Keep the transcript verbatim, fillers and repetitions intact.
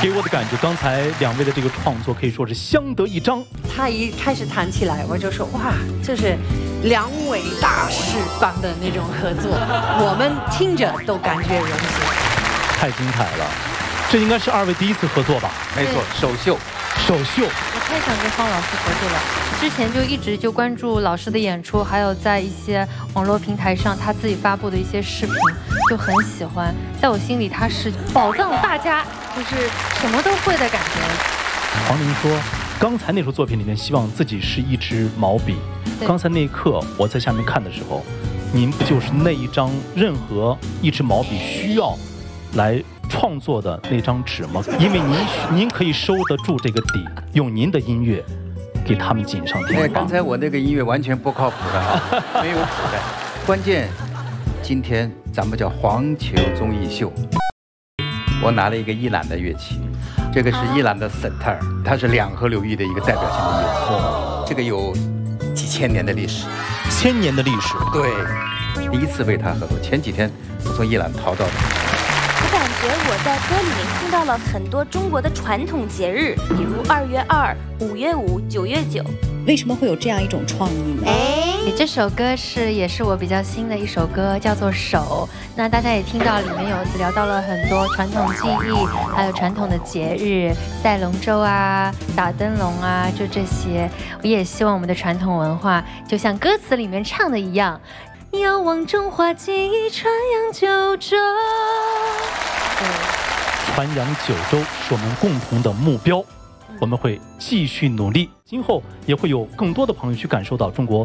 给我的感觉，刚才两位的这个创作可以说是相得益彰。 他一开始弹起来，我就说哇，这是两位大师般的那种合作，我们听着都感觉荣幸， 太精彩了。这应该是二位第一次合作吧？ 没错，首秀， 首秀。 我太想跟方老师合作了，之前就一直就关注老师的演出，还有在一些网络平台上他自己发布的一些视频，就很喜欢。在我心里他是宝藏大家，就是什么都会的感觉。 黄龄说，刚才那首作品里面，希望自己是一支毛笔。刚才那一刻，我在下面看的时候，您不就是那一张任何一支毛笔需要来创作的那张纸吗？因为您您可以收得住这个底，用您的音乐给他们锦上添花。 刚才我那个音乐完全不靠谱的啊，没有谱的。关键，今天咱们叫黄球综艺秀，我拿了一个伊朗的乐器，这个是伊朗的塞特尔，它是两河流域的一个代表性的乐器，这个有几千年的历史， 千年的历史。 对，第一次为他合作，前几天我从伊朗逃到的。 我感觉我在歌里面听到了很多中国的传统节日，比如二月二、五月五、九月九。 为什么会有这样一种创意呢？ 哎， 这首歌是也是我比较新的一首歌，叫做《手》。那大家也听到里面有聊到了很多传统技艺，还有传统的节日，赛龙舟啊、打灯笼啊，就这些。我也希望我们的传统文化，就像歌词里面唱的一样。要望中华技艺传扬九州。 传扬九州是我们共同的目标，我们会继续努力，今后也会有更多的朋友去感受到中国